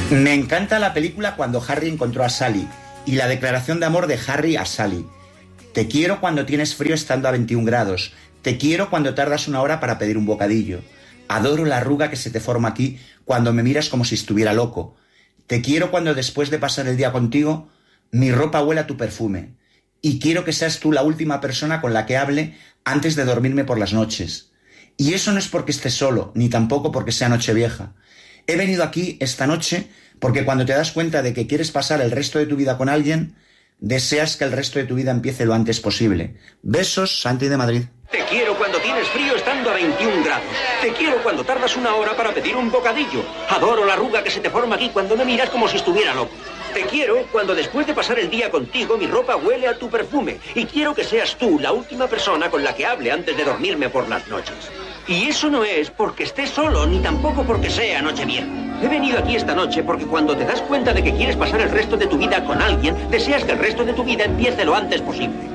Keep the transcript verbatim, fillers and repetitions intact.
Me encanta la película cuando Harry encontró a Sally y la declaración de amor de Harry a Sally. Te quiero cuando tienes frío estando a veintiún grados. Te quiero cuando tardas una hora para pedir un bocadillo. Adoro la arruga que se te forma aquí cuando me miras como si estuviera loco. Te quiero cuando después de pasar el día contigo, mi ropa huele a tu perfume. Y quiero que seas tú la última persona con la que hable antes de dormirme por las noches. Y eso no es porque esté solo, ni tampoco porque sea Nochevieja. He venido aquí esta noche porque cuando te das cuenta de que quieres pasar el resto de tu vida con alguien, deseas que el resto de tu vida empiece lo antes posible. Besos, Santi de Madrid. Te quiero cuando tienes frío estando a veintiún grados. Te quiero cuando tardas una hora para pedir un bocadillo. Adoro la arruga que se te forma aquí cuando me miras como si estuviera loco. Te quiero cuando después de pasar el día contigo mi ropa huele a tu perfume. Y quiero que seas tú la última persona con la que hable antes de dormirme por las noches. Y eso no es porque estés solo, ni tampoco porque sea Nochevieja. He venido aquí esta noche porque cuando te das cuenta de que quieres pasar el resto de tu vida con alguien, deseas que el resto de tu vida empiece lo antes posible.